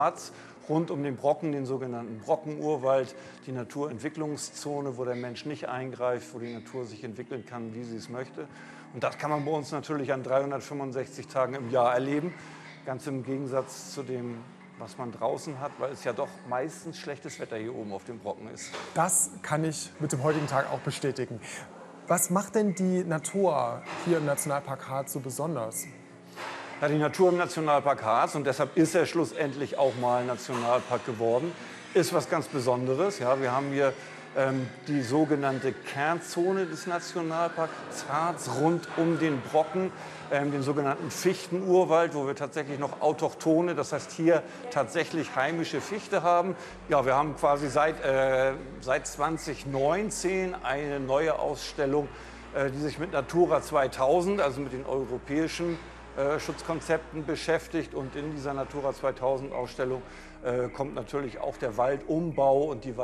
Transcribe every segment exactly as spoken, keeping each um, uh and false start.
Harz rund um den Brocken, den sogenannten Brockenurwald, die Naturentwicklungszone, wo der Mensch nicht eingreift, wo die Natur sich entwickeln kann, wie sie es möchte. Und das kann man bei uns natürlich an dreihundertfünfundsechzig Tagen im Jahr erleben, ganz im Gegensatz zu dem, was man draußen hat, weil es ja doch meistens schlechtes Wetter hier oben auf dem Brocken ist. Das kann ich mit dem heutigen Tag auch bestätigen. Was macht denn die Natur hier im Nationalpark Harz so besonders? Ja, die Natur im Nationalpark Harz, und deshalb ist er schlussendlich auch mal Nationalpark geworden, ist was ganz Besonderes. Ja, wir haben hier ähm, die sogenannte Kernzone des Nationalparks Harz rund um den Brocken, ähm, den sogenannten Fichtenurwald, wo wir tatsächlich noch autochthone, das heißt hier tatsächlich heimische Fichte haben. Ja, wir haben quasi seit, äh, seit zweitausendneunzehn eine neue Ausstellung, äh, die sich mit Natura zweitausend, also mit den europäischen Äh, Schutzkonzepten beschäftigt, und in dieser Natura zweitausend Ausstellung äh, kommt natürlich auch der Waldumbau und die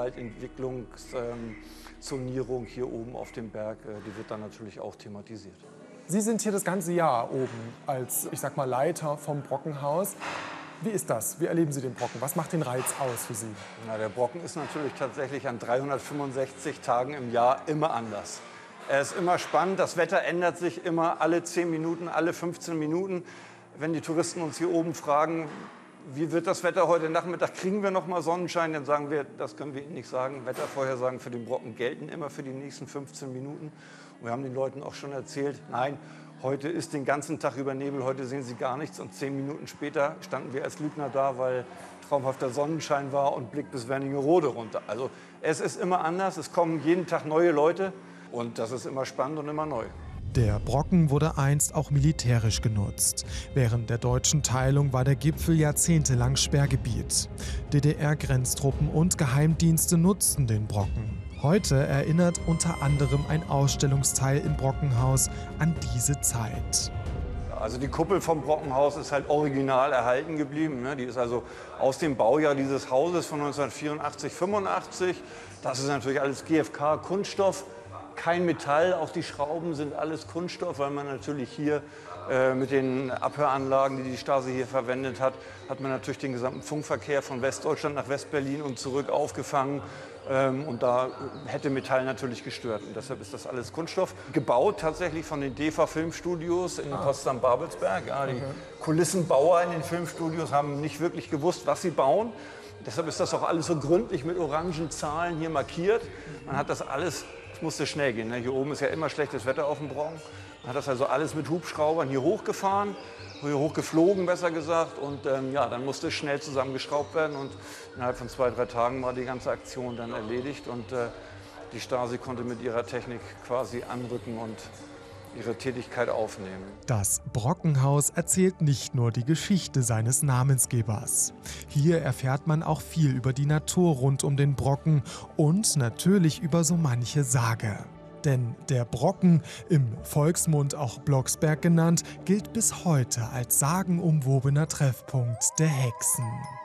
Waldentwicklungszonierung ähm, hier oben auf dem Berg, äh, die wird dann natürlich auch thematisiert. Sie sind hier das ganze Jahr oben als, ich sag mal, Leiter vom Brockenhaus. Wie ist das? Wie erleben Sie den Brocken? Was macht den Reiz aus für Sie? Na, der Brocken ist natürlich tatsächlich an dreihundertfünfundsechzig Tagen im Jahr immer anders. Er ist immer spannend, das Wetter ändert sich immer alle zehn Minuten, alle fünfzehn Minuten. Wenn die Touristen uns hier oben fragen, wie wird das Wetter heute Nachmittag, kriegen wir noch mal Sonnenschein, dann sagen wir, das können wir Ihnen nicht sagen. Wettervorhersagen für den Brocken gelten immer für die nächsten fünfzehn Minuten. Und wir haben den Leuten auch schon erzählt, nein, heute ist den ganzen Tag über Nebel, heute sehen Sie gar nichts. Und zehn Minuten später standen wir als Lügner da, weil traumhafter Sonnenschein war und Blick bis Wernigerode runter. Also es ist immer anders, es kommen jeden Tag neue Leute. Und das ist immer spannend und immer neu. Der Brocken wurde einst auch militärisch genutzt. Während der deutschen Teilung war der Gipfel jahrzehntelang Sperrgebiet. D D R-Grenztruppen und Geheimdienste nutzten den Brocken. Heute erinnert unter anderem ein Ausstellungsteil im Brockenhaus an diese Zeit. Also die Kuppel vom Brockenhaus ist halt original erhalten geblieben. Die ist also aus dem Baujahr dieses Hauses von neunzehnhundertvierundachtzig, fünfundachtzig. Das ist natürlich alles G F K-Kunststoff. Kein Metall, auch die Schrauben sind alles Kunststoff, weil man natürlich hier äh, mit den Abhöranlagen, die die Stasi hier verwendet hat, hat man natürlich den gesamten Funkverkehr von Westdeutschland nach Westberlin und zurück aufgefangen. Ähm, und da hätte Metall natürlich gestört. Und deshalb ist das alles Kunststoff. Gebaut tatsächlich von den D E F A-Filmstudios in Potsdam-Babelsberg. Ja, die Kulissenbauer in den Filmstudios haben nicht wirklich gewusst, was sie bauen. Deshalb ist das auch alles so gründlich mit orangen Zahlen hier markiert. Man hat das alles... Es musste schnell gehen. Hier oben ist ja immer schlechtes Wetter auf dem Brocken. Man hat das also alles mit Hubschraubern hier hochgefahren, hier hochgeflogen, besser gesagt. Und ähm, ja, dann musste es schnell zusammengeschraubt werden. Und innerhalb von zwei, drei Tagen war die ganze Aktion dann erledigt. Und äh, die Stasi konnte mit ihrer Technik quasi anrücken und ihre Tätigkeit aufnehmen. Das Brockenhaus erzählt nicht nur die Geschichte seines Namensgebers. Hier erfährt man auch viel über die Natur rund um den Brocken und natürlich über so manche Sage. Denn der Brocken, im Volksmund auch Blocksberg genannt, gilt bis heute als sagenumwobener Treffpunkt der Hexen.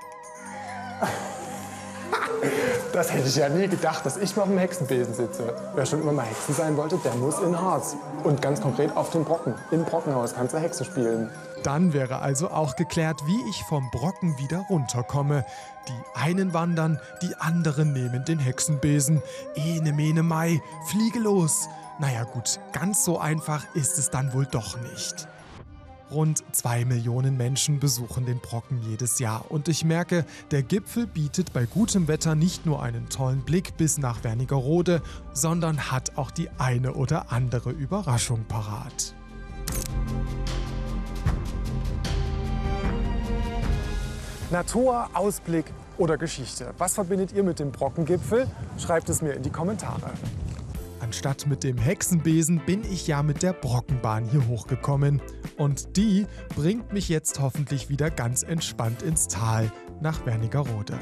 Das hätte ich ja nie gedacht, dass ich mal auf dem Hexenbesen sitze. Wer schon immer mal Hexen sein wollte, der muss in Harz. Und ganz konkret auf dem Brocken. Im Brockenhaus kannst du Hexe spielen. Dann wäre also auch geklärt, wie ich vom Brocken wieder runterkomme. Die einen wandern, die anderen nehmen den Hexenbesen. Ene, mene, mai, fliege los. Naja gut, ganz so einfach ist es dann wohl doch nicht. Rund zwei Millionen Menschen besuchen den Brocken jedes Jahr. Und ich merke, der Gipfel bietet bei gutem Wetter nicht nur einen tollen Blick bis nach Wernigerode, sondern hat auch die eine oder andere Überraschung parat. Natur, Ausblick oder Geschichte. Was verbindet ihr mit dem Brockengipfel? Schreibt es mir in die Kommentare. Anstatt mit dem Hexenbesen bin ich ja mit der Brockenbahn hier hochgekommen. Und die bringt mich jetzt hoffentlich wieder ganz entspannt ins Tal nach Wernigerode.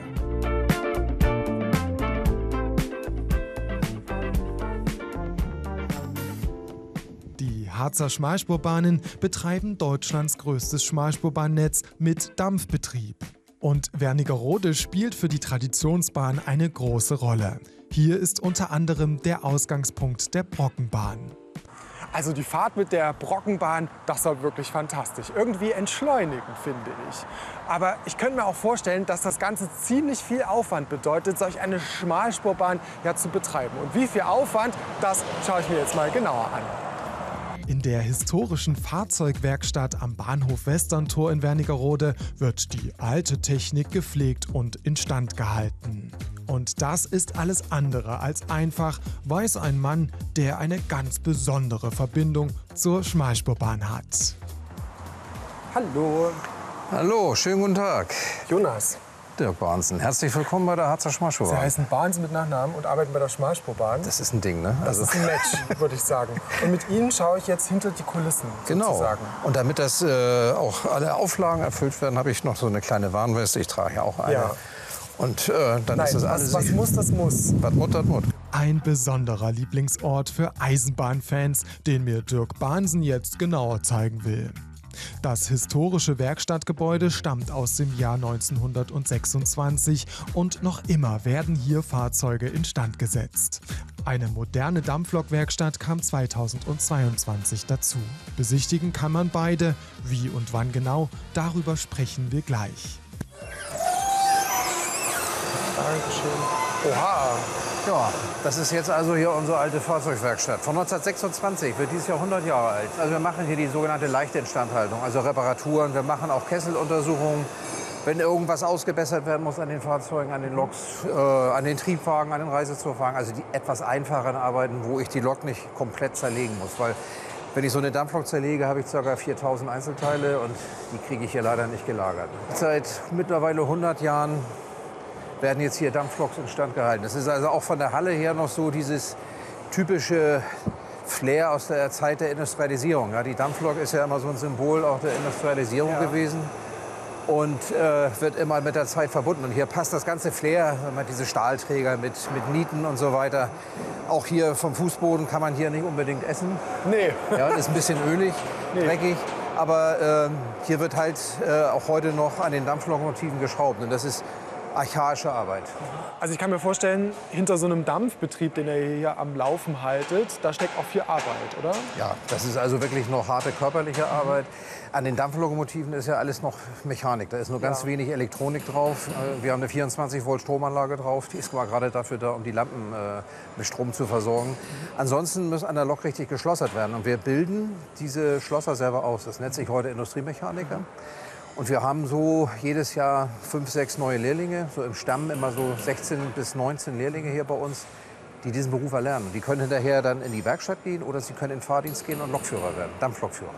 Die Harzer Schmalspurbahnen betreiben Deutschlands größtes Schmalspurbahnnetz mit Dampfbetrieb. Und Wernigerode spielt für die Traditionsbahn eine große Rolle. Hier ist unter anderem der Ausgangspunkt der Brockenbahn. Also die Fahrt mit der Brockenbahn, das war wirklich fantastisch. Irgendwie entschleunigend, finde ich. Aber ich könnte mir auch vorstellen, dass das Ganze ziemlich viel Aufwand bedeutet, solch eine Schmalspurbahn ja zu betreiben. Und wie viel Aufwand, das schaue ich mir jetzt mal genauer an. In der historischen Fahrzeugwerkstatt am Bahnhof Westerntor in Wernigerode wird die alte Technik gepflegt und instand gehalten. Und das ist alles andere als einfach, weiß ein Mann, der eine ganz besondere Verbindung zur Schmalspurbahn hat. Hallo, Hallo, schönen guten Tag. Jonas. Dirk Bahnsen, herzlich willkommen bei der Harzer Sie Schmalspurbahn. heißen Bahnsen mit Nachnamen und arbeiten bei der Schmalspurbahn. Das ist ein Ding, ne? Das ist ein Match, würde ich sagen. Und mit Ihnen schaue ich jetzt hinter die Kulissen, Genau. sozusagen. Und damit das äh, auch alle Auflagen erfüllt werden, habe ich noch so eine kleine Warnweste. Ich trage ja auch eine. Ja. Und äh, dann Nein, ist das alles. was, was muss, das muss. Was Mut, das Mut. Ein besonderer Lieblingsort für Eisenbahnfans, den mir Dirk Bahnsen jetzt genauer zeigen will. Das historische Werkstattgebäude stammt aus dem Jahr neunzehnhundertsechsundzwanzig und noch immer werden hier Fahrzeuge instand gesetzt. Eine moderne Dampflokwerkstatt kam zweitausendzweiundzwanzig dazu. Besichtigen kann man beide. Wie und wann genau, darüber sprechen wir gleich. Dankeschön. Oha. Ja, das ist jetzt also hier unsere alte Fahrzeugwerkstatt. Von neunzehnhundertsechsundzwanzig, wird dieses Jahr hundert Jahre alt. Also wir machen hier die sogenannte leichte Instandhaltung, also Reparaturen. Wir machen auch Kesseluntersuchungen. Wenn irgendwas ausgebessert werden muss an den Fahrzeugen, an den Loks, äh, an den Triebwagen, an den Reisezugwagen, also die etwas einfacheren Arbeiten, wo ich die Lok nicht komplett zerlegen muss. Weil wenn ich so eine Dampflok zerlege, habe ich ca. viertausend Einzelteile und die kriege ich hier leider nicht gelagert. Seit mittlerweile hundert Jahren werden jetzt hier Dampfloks instand gehalten. Das ist also auch von der Halle her noch so dieses typische Flair aus der Zeit der Industrialisierung. Ja, die Dampflok ist ja immer so ein Symbol auch der Industrialisierung Ja. gewesen und äh, wird immer mit der Zeit verbunden. Und hier passt das ganze Flair, wenn man diese Stahlträger mit, mit Nieten und so weiter. Auch hier vom Fußboden kann man hier nicht unbedingt essen. Nee. Ja, ist ein bisschen ölig, Nee. dreckig. Aber äh, hier wird halt äh, auch heute noch an den Dampflokomotiven geschraubt. Und das ist archaische Arbeit. Also ich kann mir vorstellen, hinter so einem Dampfbetrieb, den ihr hier am Laufen haltet, da steckt auch viel Arbeit, oder? Ja, das ist also wirklich noch harte körperliche Arbeit. An den Dampflokomotiven ist ja alles noch Mechanik. Da ist nur ganz Ja. wenig Elektronik drauf. Äh, Wir haben eine vierundzwanzig Volt Stromanlage drauf. Die ist mal gerade dafür da, um die Lampen äh, mit Strom zu versorgen. Ansonsten muss an der Lok richtig geschlossert werden. Und wir bilden diese Schlosser selber aus. Das nennt sich heute Industriemechaniker. Und wir haben so jedes Jahr fünf, sechs neue Lehrlinge, so im Stamm immer so sechzehn bis neunzehn Lehrlinge hier bei uns, die diesen Beruf erlernen. Die können hinterher dann in die Werkstatt gehen oder sie können in den Fahrdienst gehen und Lokführer werden, Dampflokführer.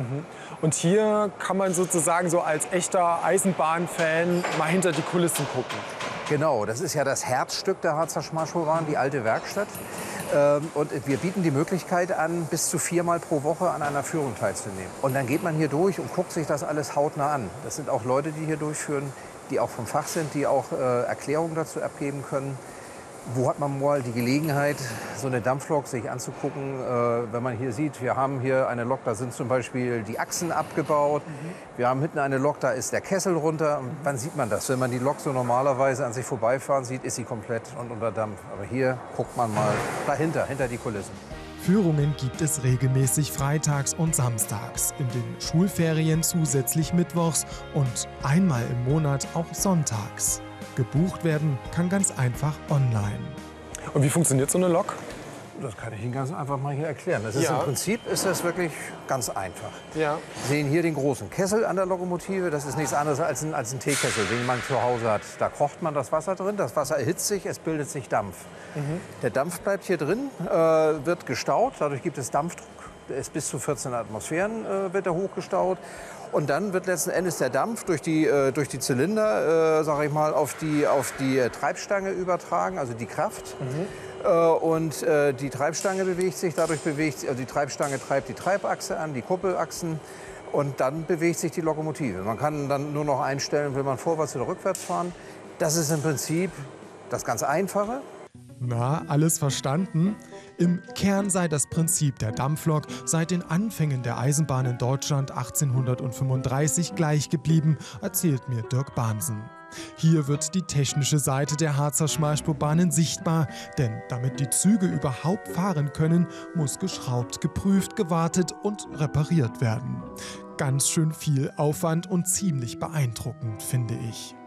Und hier kann man sozusagen so als echter Eisenbahnfan mal hinter die Kulissen gucken. Genau, das ist ja das Herzstück der Harzer Schmalspurbahn, die alte Werkstatt. Ähm, Und wir bieten die Möglichkeit an, bis zu viermal pro Woche an einer Führung teilzunehmen. Und dann geht man hier durch und guckt sich das alles hautnah an. Das sind auch Leute, die hier durchführen, die auch vom Fach sind, die auch äh, Erklärungen dazu abgeben können. Wo hat man mal die Gelegenheit, so eine Dampflok sich anzugucken, äh, wenn man hier sieht, wir haben hier eine Lok, da sind zum Beispiel die Achsen abgebaut. Wir haben hinten eine Lok, da ist der Kessel runter. Und wann sieht man das? Wenn man die Lok so normalerweise an sich vorbeifahren sieht, ist sie komplett und unter Dampf. Aber hier guckt man mal dahinter, hinter die Kulissen. Führungen gibt es regelmäßig freitags und samstags, in den Schulferien zusätzlich mittwochs und einmal im Monat auch sonntags. Gebucht werden kann ganz einfach online. Und wie funktioniert so eine Lok? Das kann ich Ihnen ganz einfach mal hier erklären. Das ist Ja. Im Prinzip ist das wirklich ganz einfach. Ja. Sie sehen hier den großen Kessel an der Lokomotive. Das ist nichts anderes als ein, als ein Teekessel, den man zu Hause hat. Da kocht man das Wasser drin. Das Wasser erhitzt sich, es bildet sich Dampf. Der Dampf bleibt hier drin, äh, wird gestaut. Dadurch gibt es Dampfdruck. Der ist bis zu vierzehn Atmosphären äh, wird er hochgestaut. Und dann wird letzten Endes der Dampf durch die, äh, durch die Zylinder, äh, sage ich mal, auf die, auf die äh, Treibstange übertragen, also die Kraft. Äh, und äh, die Treibstange bewegt sich, dadurch bewegt sich, also die Treibstange treibt die Treibachse an, die Kuppelachsen. Und dann bewegt sich die Lokomotive. Man kann dann nur noch einstellen, will man vorwärts oder rückwärts fahren. Das ist im Prinzip das ganz Einfache. Na, alles verstanden? Im Kern sei das Prinzip der Dampflok seit den Anfängen der Eisenbahn in Deutschland achtzehnhundertfünfunddreißig gleich geblieben, erzählt mir Dirk Bahnsen. Hier wird die technische Seite der Harzer Schmalspurbahnen sichtbar, denn damit die Züge überhaupt fahren können, muss geschraubt, geprüft, gewartet und repariert werden. Ganz schön viel Aufwand und ziemlich beeindruckend, finde ich.